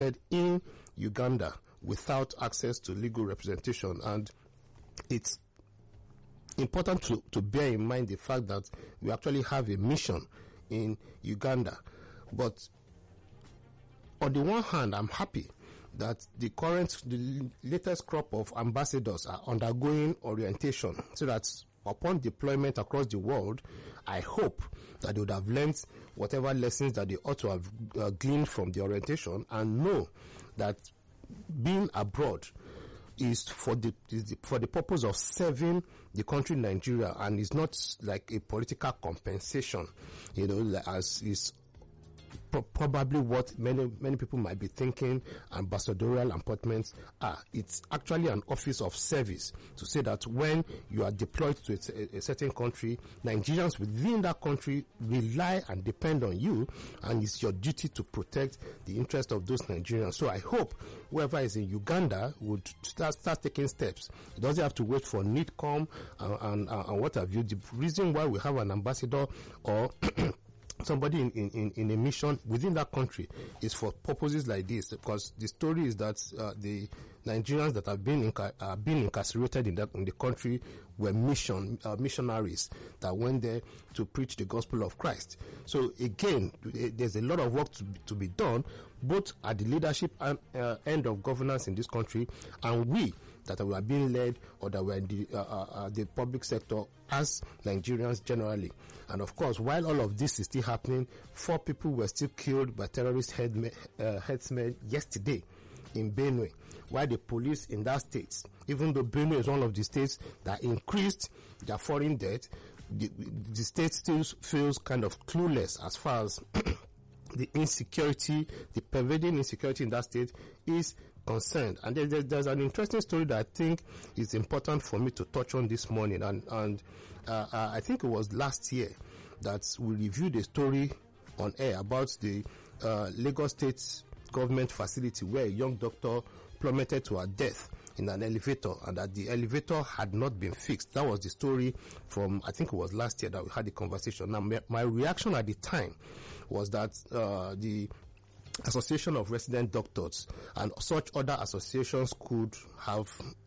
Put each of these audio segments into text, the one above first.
in Uganda without access to legal representation. And it's important to bear in mind the fact that we actually have a mission in Uganda. But on the one hand, I'm happy that the latest crop of ambassadors are undergoing orientation, so that upon deployment across the world, I hope that they would have learned whatever lessons that they ought to have gleaned from the orientation, and know that being abroad is for the purpose of serving the country Nigeria, and is not like a political compensation, as is probably what many people might be thinking ambassadorial appointments are. It's actually an office of service, to say that when you are deployed to a certain country, Nigerians within that country rely and depend on you, and it's your duty to protect the interest of those Nigerians. So I hope whoever is in Uganda would start taking steps. It doesn't have to wait for NIDCOM and what have you. The reason why we have an ambassador or somebody in a mission within that country is for purposes like this, because the story is that the Nigerians that have been incarcerated in the country were missionaries that went there to preach the gospel of Christ. So again, there's a lot of work to be done, both at the leadership and end of governance in this country, and we that are being led, or that were in the public sector as Nigerians generally. And of course, while all of this is still happening, 4 people were still killed by terrorist headsmen yesterday in Benue, while the police in that state, even though Benue is one of the states that increased their foreign debt, the state still feels kind of clueless as far as the insecurity, the pervading insecurity in that state is concerned. And there's an interesting story that I think is important for me to touch on this morning. And I think it was last year that we reviewed a story on air about the Lagos State government facility where a young doctor plummeted to her death in an elevator, and that the elevator had not been fixed. That was the story from, I think it was last year that we had the conversation. Now, my reaction at the time was that the Association of Resident Doctors and such other associations could have,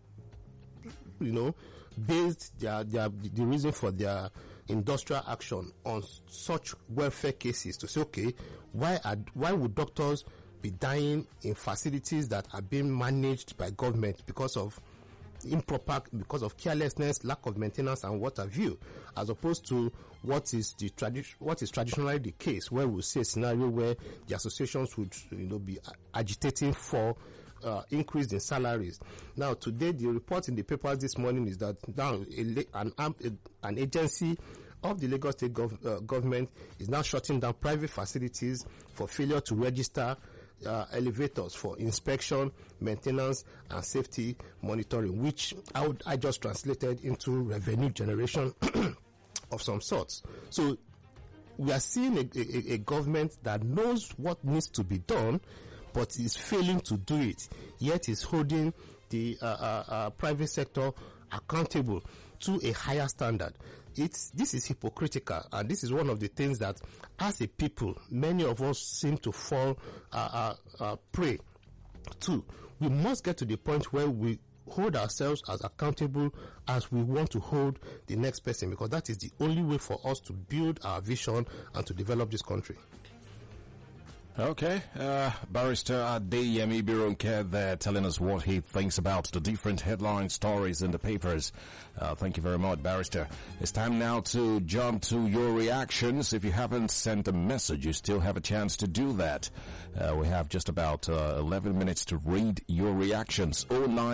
based the reason for their industrial action on such welfare cases, to say, okay, why would doctors be dying in facilities that are being managed by government because of carelessness, lack of maintenance, and what have you, as opposed to what is traditionally the case, where we see a scenario where the associations would be agitating for increase in salaries. Now, today, the report in the papers this morning is that now an agency of the Lagos State government is now shutting down private facilities for failure to register elevators for inspection, maintenance, and safety monitoring, which I just translated into revenue generation of some sorts. So we are seeing a government that knows what needs to be done, but is failing to do it, yet is holding the private sector accountable to a higher standard. This is hypocritical, and this is one of the things that, as a people, many of us seem to fall prey to. We must get to the point where we hold ourselves as accountable as we want to hold the next person, because that is the only way for us to build our vision and to develop this country. Okay, Barrister Adeyemi Bironke there telling us what he thinks about the different headline stories in the papers. Thank you very much, Barrister. It's time now to jump to your reactions. If you haven't sent a message, you still have a chance to do that. We have just about 11 minutes to read your reactions.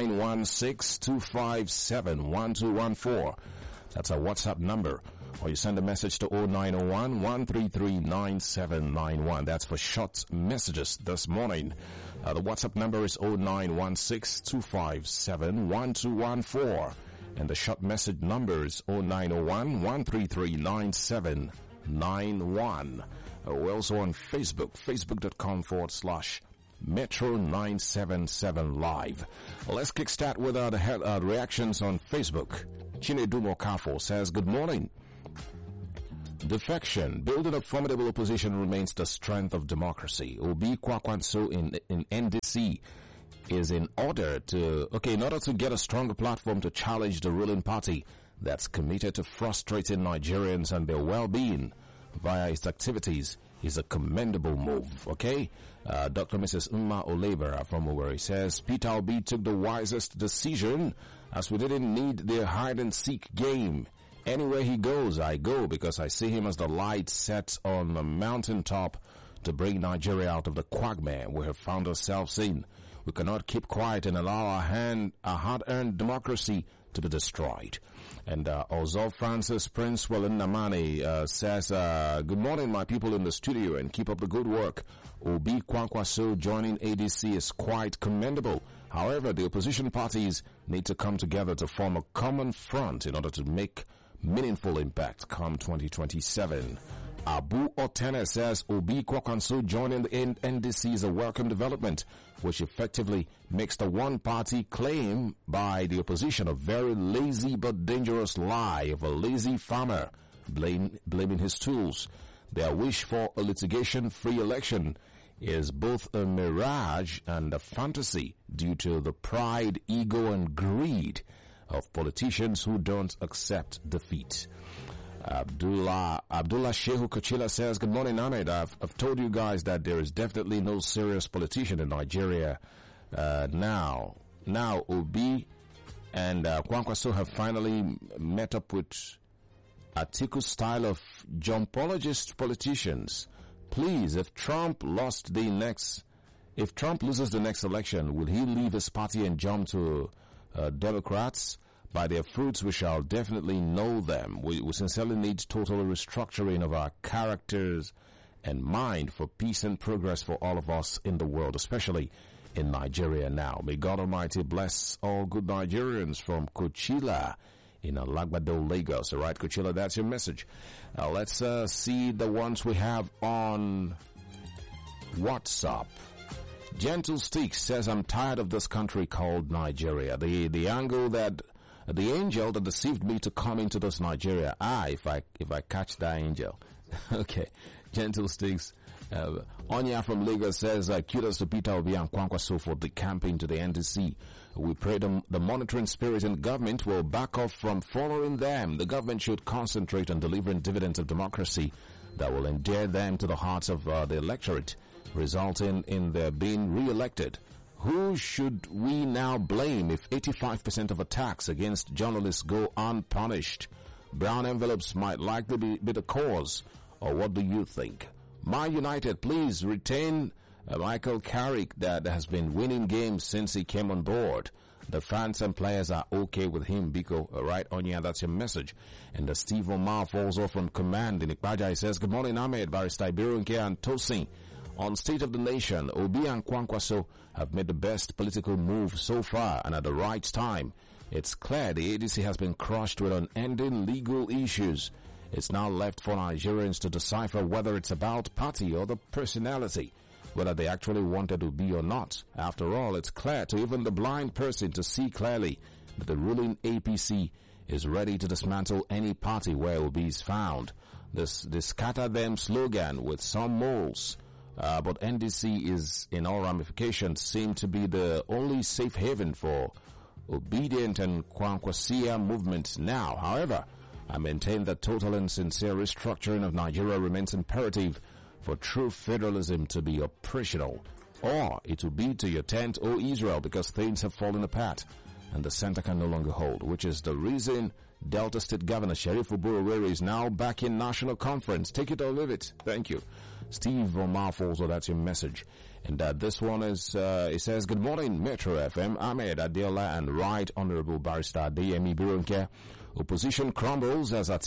0916-257-1214. That's our WhatsApp number. Or you send a message to 0901-133-9791. That's for short messages this morning. The WhatsApp number is 0916-257-1214. And the short message number is 0901-133-9791. We're also on Facebook, facebook.com/Metro977 Live. Let's kickstart with the reactions on Facebook. Chinedu Mokafo says, good morning. Defection. Building a formidable opposition remains the strength of democracy. Obi Kwakwanso in NDC is in order to get a stronger platform to challenge the ruling party that's committed to frustrating Nigerians and their well-being via its activities is a commendable move, okay? Dr. Mrs. Umma Olebera from Owerri says, Peter Obi took the wisest decision as we didn't need the hide-and-seek game. Anywhere he goes, I go because I see him as the light set on the mountaintop to bring Nigeria out of the quagmire we have found ourselves in. We cannot keep quiet and allow our hard-earned democracy to be destroyed. And Ozo Francis Prince Wellen Namani says, good morning, my people in the studio, and keep up the good work. Obi Kwankwaso joining ADC is quite commendable. However, the opposition parties need to come together to form a common front in order to make meaningful impact come 2027. Abu Otene says Obi Kwakwanso joining the NDC is a welcome development, which effectively makes the one-party claim by the opposition a very lazy but dangerous lie of a lazy farmer blaming his tools. Their wish for a litigation-free election is both a mirage and a fantasy due to the pride, ego, and greed of politicians who don't accept defeat. Abdullah Shehu Kochila says, good morning, Ahmed. I've told you guys that there is definitely no serious politician in Nigeria now. Now, Obi and Kwankwaso have finally met up with Atiku's style of jumpologist politicians. Please, if Trump loses the next election, will he leave his party and jump to Democrats? By their fruits, we shall definitely know them. We sincerely need total restructuring of our characters and mind for peace and progress for all of us in the world, especially in Nigeria now. May God Almighty bless all good Nigerians from Kochila in Alagbado, Lagos. All right, Kochila, that's your message. Let's see the ones we have on WhatsApp. Gentle Stick says, I'm tired of this country called Nigeria. The angel that deceived me to come into this Nigeria. If I catch that angel. Okay. Gentle Sticks. Onya from Lagos says, kudos to Peter Obi and Kwankwaso for the campaign to the NDC. We pray the monitoring spirit in government will back off from following them. The government should concentrate on delivering dividends of democracy that will endear them to the hearts of the electorate, resulting in their being re-elected. Who should we now blame if 85% of attacks against journalists go unpunished? Brown envelopes might likely be the cause, or what do you think? Man United, please retain Michael Carrick that has been winning games since he came on board. The fans and players are okay with him, Biko. All right, Onya, that's your message. And Steve Omar falls off from command in Ikbaja. He says, good morning, Ahmed, Barrister Ibirunke and Tosin. On State of the Nation, Obi and Kwankwaso have made the best political move so far and at the right time. It's clear the ADC has been crushed with unending legal issues. It's now left for Nigerians to decipher whether it's about party or the personality, whether they actually wanted Obi or not. After all, it's clear to even the blind person to see clearly that the ruling APC is ready to dismantle any party where Obi is found. This scatter them slogan with some moles. But NDC is, in all ramifications, seem to be the only safe haven for obedient and Kwankwasia movements now. However, I maintain that total and sincere restructuring of Nigeria remains imperative for true federalism to be operational. Or it will be to your tent, O Israel, because things have fallen apart and the center can no longer hold, which is the reason Delta State Governor Sheriff Oborowere is now back in national conference. Take it or leave it. Thank you. Steve Omar, so that's your message. And this one is, it says, good morning, Metro FM, Ahmed Adela and Right Honorable Barrister Adeyemi Birunke. Opposition crumbles as